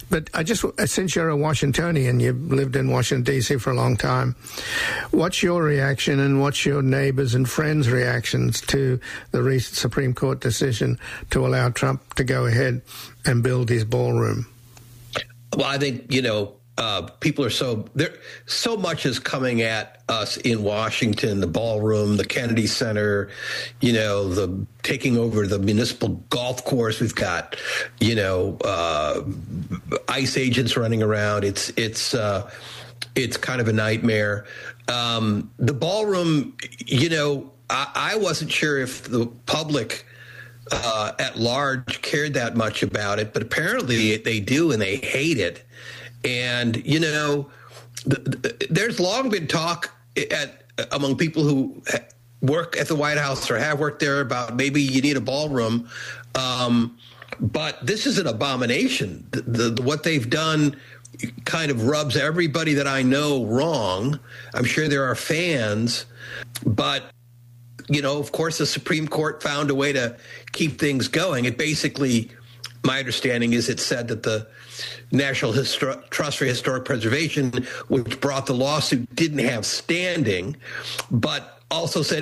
But since you're a Washingtonian, you've lived in Washington, D.C. for a long time, what's your reaction and what's your neighbors' and friends' reactions to the recent Supreme Court decision to allow Trump to go ahead and build his ballroom? Well, I think, people are so much is coming at us in Washington, the ballroom, the Kennedy Center, the taking over the municipal golf course. We've got, ICE agents running around. It's kind of a nightmare. The ballroom, I wasn't sure if the public at large cared that much about it, but apparently they do, and they hate it. And, there's long been talk among people who work at the White House or have worked there about maybe you need a ballroom. But this is an abomination. What they've done kind of rubs everybody that I know wrong. I'm sure there are fans, but of course, the Supreme Court found a way to keep things going. It basically, my understanding is, it said that the National Trust for Historic Preservation, which brought the lawsuit, didn't have standing, but also said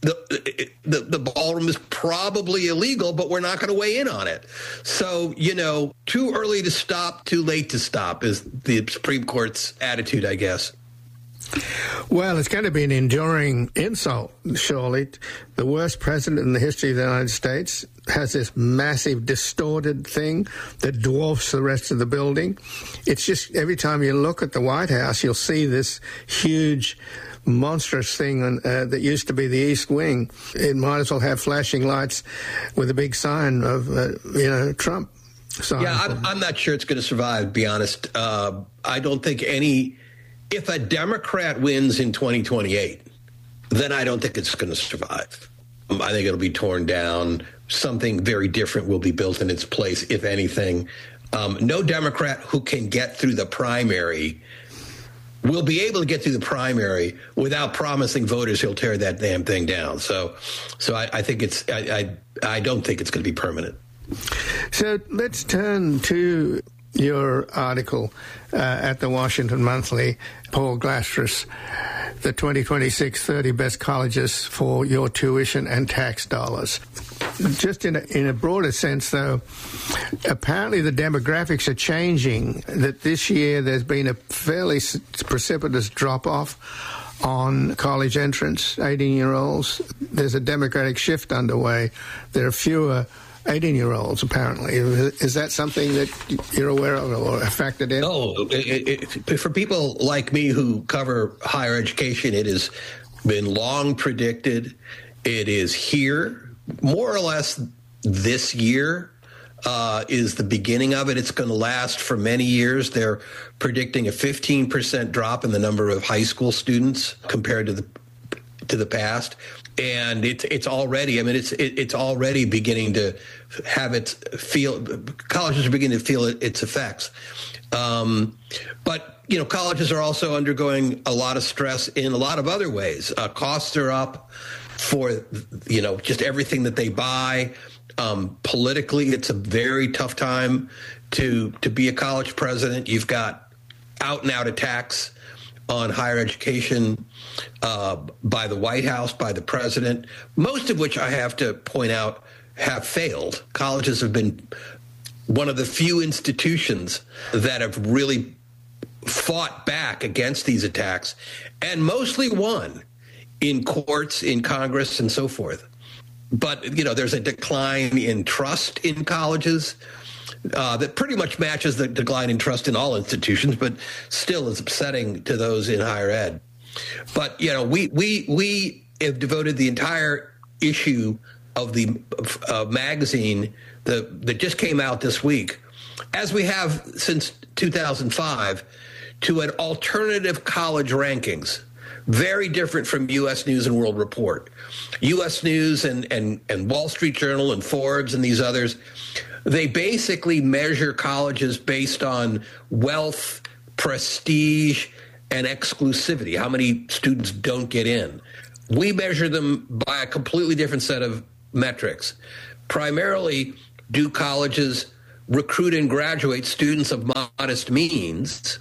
the ballroom is probably illegal, but we're not going to weigh in on it. So, too early to stop, too late to stop is the Supreme Court's attitude, I guess. Well, it's going to be an enduring insult, surely. The worst president in the history of the United States has this massive, distorted thing that dwarfs the rest of the building. It's just every time you look at the White House, you'll see this huge, monstrous thing that used to be the East Wing. It might as well have flashing lights with a big sign of, Trump. Yeah, I'm not sure it's going to survive, to be honest. I don't think if a Democrat wins in 2028, then I don't think it's going to survive. I think it'll be torn down. Something very different will be built in its place, if anything. No Democrat who can get through the primary will be able to get through the primary without promising voters he'll tear that damn thing down. So I think I don't think it's going to be permanent. So let's turn to your article at the Washington Monthly, Paul Glastras, the 2026 30 best colleges for your tuition and tax dollars. Just in a broader sense, though, apparently the demographics are changing, that this year there's been a fairly precipitous drop-off on college entrance, 18-year-olds. There's a demographic shift underway. There are fewer 18-year-olds, apparently. Is that something that you're aware of or factored in? No. For people like me who cover higher education, it has been long predicted. It is here. More or less this year is the beginning of it. It's going to last for many years. They're predicting a 15% drop in the number of high school students compared to the past. And it's already, it's already beginning to have colleges are beginning to feel its effects. But, colleges are also undergoing a lot of stress in a lot of other ways. Costs are up for, just everything that they buy. Politically, it's a very tough time to be a college president. You've got out and out attacks on higher education by the White House, by the president, most of which I have to point out have failed. Colleges have been one of the few institutions that have really fought back against these attacks and mostly won in courts, in Congress, and so forth. But, there's a decline in trust in colleges that pretty much matches the decline in trust in all institutions, but still is upsetting to those in higher ed. But, we have devoted the entire issue of the magazine that just came out this week, as we have since 2005, to an alternative college rankings, very different from U.S. News and World Report. U.S. News and Wall Street Journal and Forbes and these others, they basically measure colleges based on wealth, prestige, and exclusivity, how many students don't get in. We measure them by a completely different set of metrics. Primarily, do colleges recruit and graduate students of modest means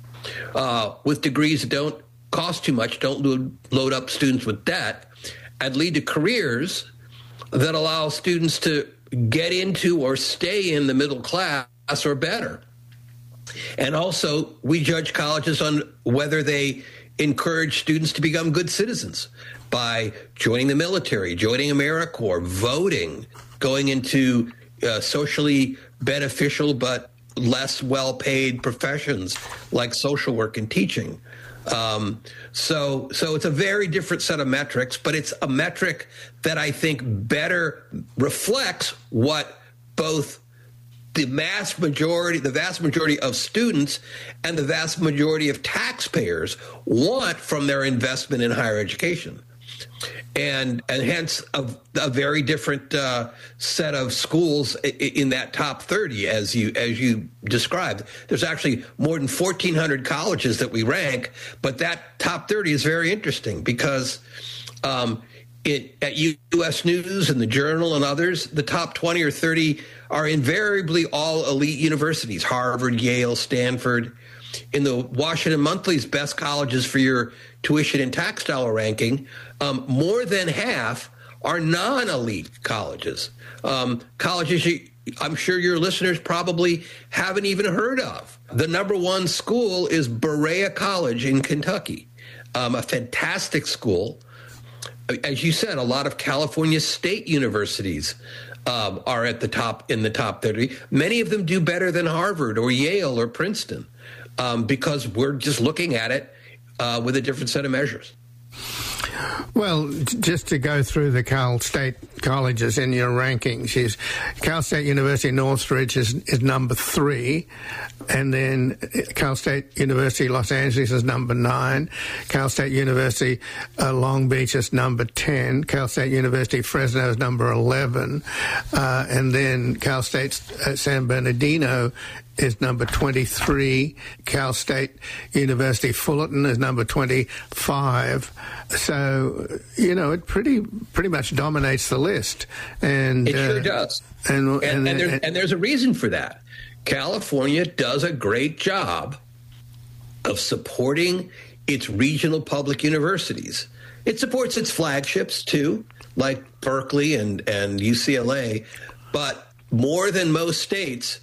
with degrees that don't cost too much, don't load up students with debt, and lead to careers that allow students to get into or stay in the middle class or better. And also, we judge colleges on whether they encourage students to become good citizens by joining the military, joining AmeriCorps, voting, going into socially beneficial but less well-paid professions like social work and teaching. So it's a very different set of metrics, but it's a metric that I think better reflects what both the vast majority of students and the vast majority of taxpayers want from their investment in higher education. And hence a very different set of schools in that top 30, as you described. There's actually more than 1,400 colleges that we rank, but that top 30 is very interesting because at U.S. News and the Journal and others, the top 20 or 30 are invariably all elite universities: Harvard, Yale, Stanford. In the Washington Monthly's best colleges for your tuition and tax dollar ranking, more than half are non-elite colleges. Colleges I'm sure your listeners probably haven't even heard of. The number one school is Berea College in Kentucky, a fantastic school. As you said, a lot of California state universities are at the top, in the top 30. Many of them do better than Harvard or Yale or Princeton because we're just looking at it with a different set of measures. Well, just to go through the Cal State colleges in your rankings, Cal State University Northridge is number 3, and then Cal State University Los Angeles is number 9, Cal State University Long Beach is number 10, Cal State University Fresno is number 11, and then Cal State San Bernardino is number 23. Cal State University Fullerton is number 25. So, it pretty much dominates the list. And it sure does. And there's a reason for that. California does a great job of supporting its regional public universities. It supports its flagships, too, like Berkeley and UCLA. But more than most states,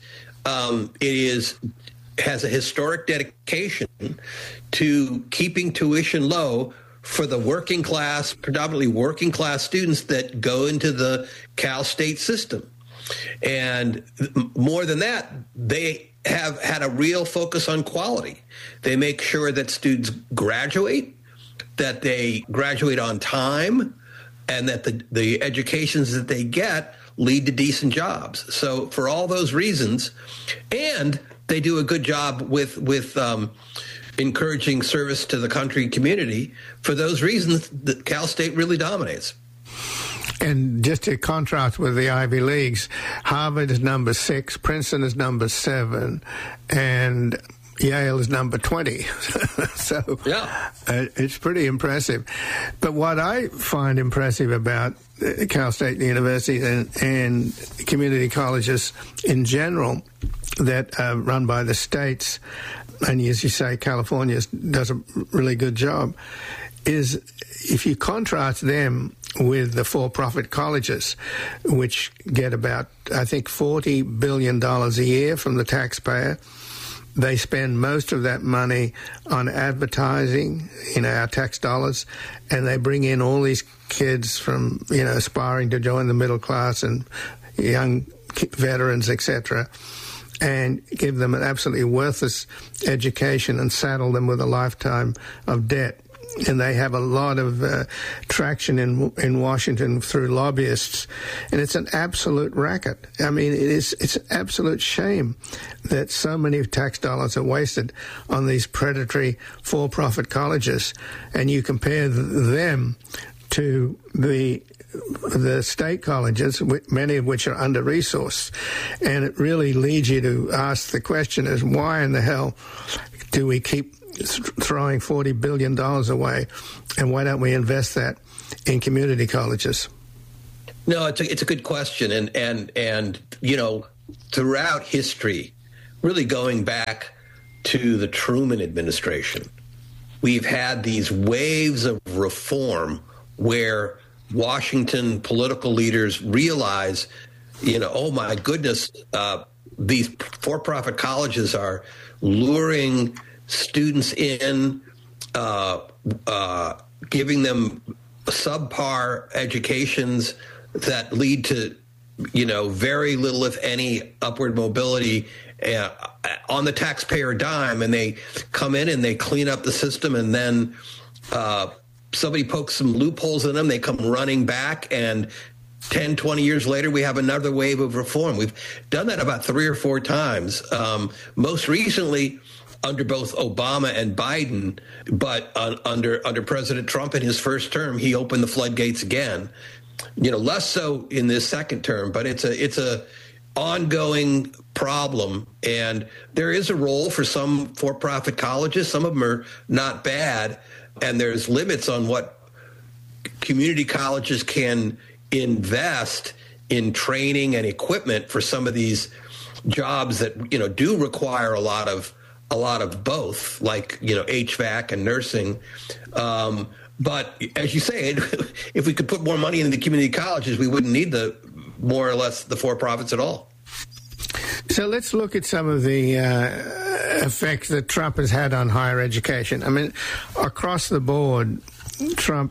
it has a historic dedication to keeping tuition low for the working class, predominantly working class students that go into the Cal State system. And more than that, they have had a real focus on quality. They make sure that students graduate, that they graduate on time, and that the educations that they get lead to decent jobs. So for all those reasons, and they do a good job with encouraging service to the country and community. For those reasons, Cal State really dominates. And just to contrast with the Ivy Leagues, Harvard is number 6, Princeton is number 7, and Yale is number 20. So yeah. It's pretty impressive. But what I find impressive about Cal State University and community colleges in general that are run by the states, and as you say, California does a really good job, is if you contrast them with the for-profit colleges, which get about, I think, $40 billion a year from the taxpayer. They spend most of that money on advertising, our tax dollars, and they bring in all these kids from, aspiring to join the middle class and young veterans, etc., and give them an absolutely worthless education and saddle them with a lifetime of debt. And they have a lot of traction in Washington through lobbyists, and it's an absolute racket. I mean, it's an absolute shame that so many tax dollars are wasted on these predatory for-profit colleges, and you compare them to the state colleges, many of which are under-resourced, and it really leads you to ask the question is, why in the hell do we keep throwing $40 billion away, and why don't we invest that in community colleges? No, it's a good question, and throughout history, really going back to the Truman administration, we've had these waves of reform where Washington political leaders realize, oh my goodness, these for-profit colleges are luring students in, giving them subpar educations that lead to, very little, if any, upward mobility on the taxpayer dime. And they come in and they clean up the system, and then somebody pokes some loopholes in them. They come running back, and 10, 20 years later, we have another wave of reform. We've done that about 3 or 4 times. Most recently, under both Obama and Biden, but under President Trump in his first term, he opened the floodgates again. Less so in this second term, but it's a ongoing problem, and there is a role for some for-profit colleges. Some of them are not bad, and there's limits on what community colleges can invest in training and equipment for some of these jobs that do require a lot of both, like HVAC and nursing. But as you say, if we could put more money into the community colleges, we wouldn't need more or less the for-profits at all. So let's look at some of the effects that Trump has had on higher education. I mean, across the board, Trump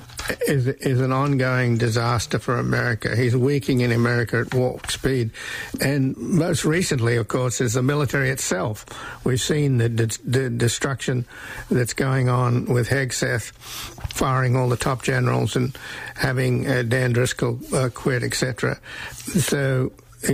is an ongoing disaster for America. He's weakening America at warp speed. And most recently, of course, is the military itself. We've seen the destruction that's going on with Hegseth, firing all the top generals and having Dan Driscoll quit, etc. So,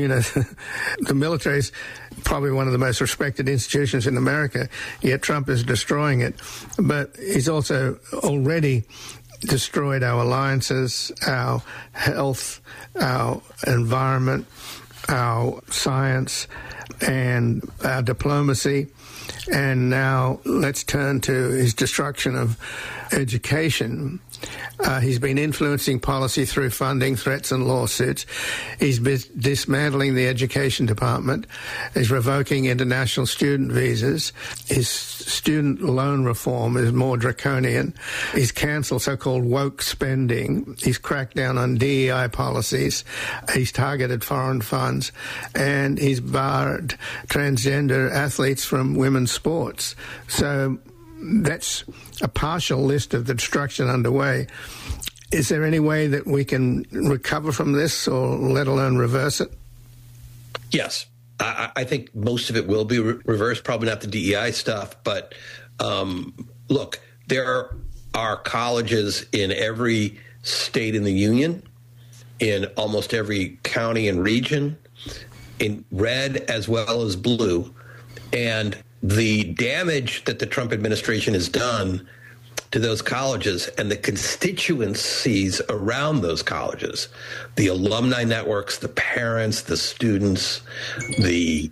the military is probably one of the most respected institutions in America, yet Trump is destroying it. But he's also already destroyed our alliances, our health, our environment, our science, and our diplomacy. And now let's turn to his destruction of education. He's been influencing policy through funding, threats, and lawsuits. He's been dismantling the education department. He's revoking international student visas. His student loan reform is more draconian. He's cancelled so-called woke spending. He's cracked down on DEI policies. He's targeted foreign funds. And he's barred transgender athletes from women's sports. So that's a partial list of the destruction underway. Is there any way that we can recover from this, or let alone reverse it? Yes. I think most of it will be reversed, probably not the DEI stuff. But look, there are colleges in every state in the union, in almost every county and region, in red as well as blue. And the damage that the Trump administration has done to those colleges and the constituencies around those colleges, the alumni networks, the parents, the students, the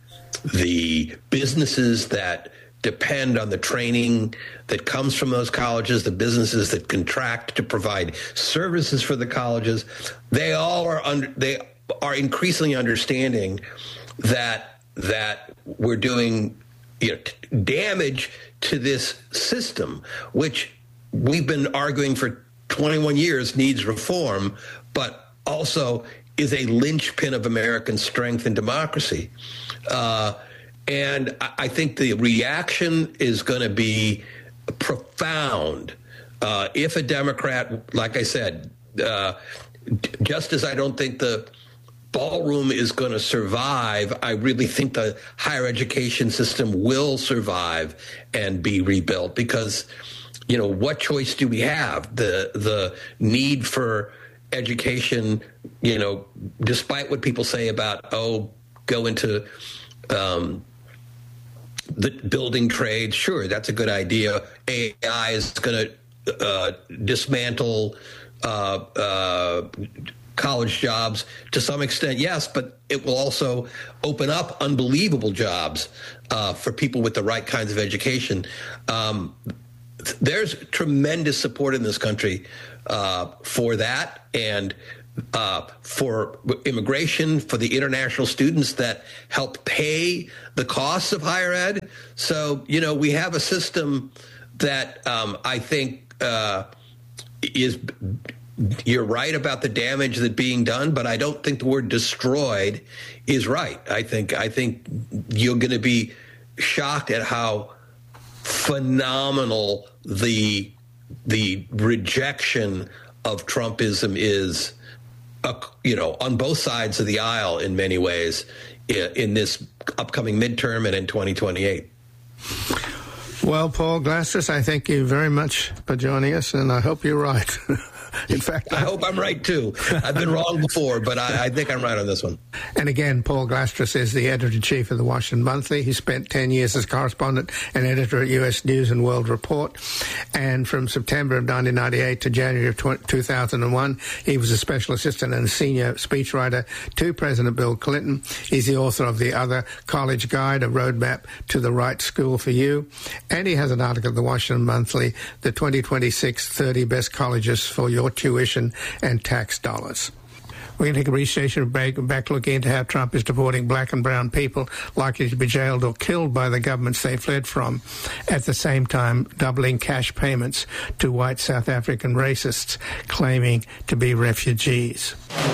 businesses that depend on the training that comes from those colleges, the businesses that contract to provide services for the colleges, they all are increasingly understanding that we're doing damage to this system, which we've been arguing for 21 years needs reform, but also is a linchpin of American strength and democracy. And I think the reaction is going to be profound. If a Democrat, like I said, just as I don't think the ballroom is going to survive, I really think the higher education system will survive and be rebuilt, because, what choice do we have? The need for education, despite what people say about, go into the building trades, sure, that's a good idea. AI is going to dismantle college jobs to some extent, yes, but it will also open up unbelievable jobs for people with the right kinds of education. There's tremendous support in this country for that, and for immigration, for the international students that help pay the costs of higher ed. So, we have a system that I think is, you're right about the damage that being done, but I don't think the word destroyed is right. I think you're going to be shocked at how phenomenal the rejection of Trumpism is, on both sides of the aisle in many ways in this upcoming midterm and in 2028. Well, Paul Glastras, I thank you very much for joining us, and I hope you're right. In fact, I hope I'm right, too. I've been wrong before, but I think I'm right on this one. And again, Paul Glastras is the editor-in-chief of the Washington Monthly. He spent 10 years as correspondent and editor at U.S. News and World Report. And from September of 1998 to January of 2001, he was a special assistant and senior speechwriter to President Bill Clinton. He's the author of The Other College Guide, a roadmap to the right school for you. And he has an article in the Washington Monthly, the 2026 30 Best Colleges for Your Tuition and Tax Dollars. We're going to take a brief station break and back looking into how Trump is deporting black and brown people likely to be jailed or killed by the governments they fled from, at the same time doubling cash payments to white South African racists claiming to be refugees.